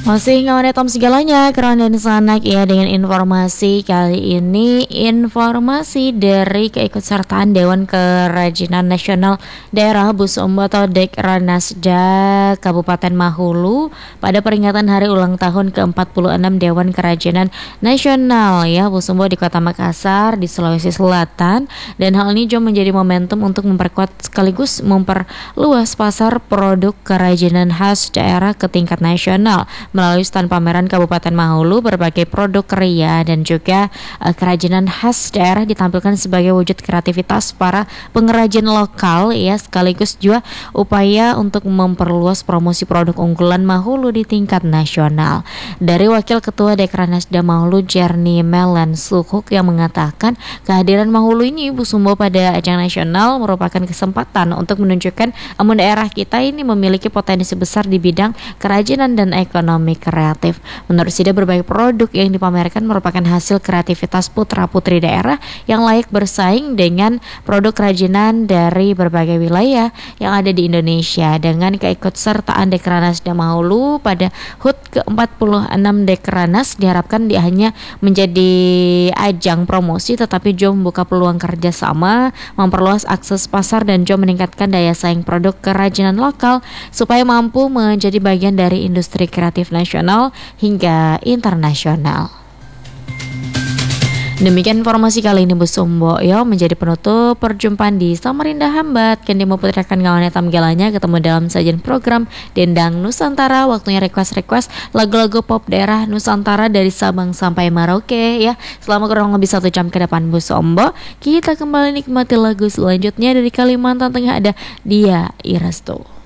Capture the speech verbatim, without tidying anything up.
Masih ngawane Tom segalanya, keren dan sanak ya dengan informasi kali ini. Informasi dari keikutsertaan Dewan Kerajinan Nasional Daerah Busombo atau Dekranasda Kabupaten Mahulu pada peringatan hari ulang tahun ke empat puluh enam Dewan Kerajinan Nasional ya Busombo di Kota Makassar di Sulawesi Selatan. Dan hal ini juga menjadi momentum untuk memperkuat sekaligus memperluas pasar produk kerajinan khas daerah ke tingkat nasional. Melalui stand pameran Kabupaten Mahulu, berbagai produk kria dan juga uh, kerajinan khas daerah ditampilkan sebagai wujud kreativitas para pengrajin lokal ya, sekaligus juga upaya untuk memperluas promosi produk unggulan Mahulu di tingkat nasional. Dari Wakil Ketua Dekranasda Mahulu Jerni Melan Sukuk yang mengatakan kehadiran Mahulu ini Busombo pada ajang nasional merupakan kesempatan untuk menunjukkan um, daerah kita ini memiliki potensi besar di bidang kerajinan dan ekonomi kreatif. Menurut Sida, berbagai produk yang dipamerkan merupakan hasil kreativitas putra-putri daerah yang layak bersaing dengan produk kerajinan dari berbagai wilayah yang ada di Indonesia. Dengan keikutsertaan Dekranasda Mahulu pada H U T ke empat puluh enam Dekranas diharapkan dia hanya menjadi ajang promosi tetapi juga membuka peluang kerjasama, memperluas akses pasar dan juga meningkatkan daya saing produk kerajinan lokal supaya mampu menjadi bagian dari industri kreatif nasional hingga internasional. Demikian informasi kali ini Busombo ya, menjadi penutup perjumpaan di Samarinda Hambat. Kendi memputrakan kawan etam galanya ketemu dalam sajian program Dendang Nusantara. Waktunya request-request lagu-lagu pop daerah Nusantara dari Sabang sampai Merauke ya. Selama kurang lebih satu jam ke depan Busombo, kita kembali nikmati lagu selanjutnya dari Kalimantan Tengah, ada Dia Irasto.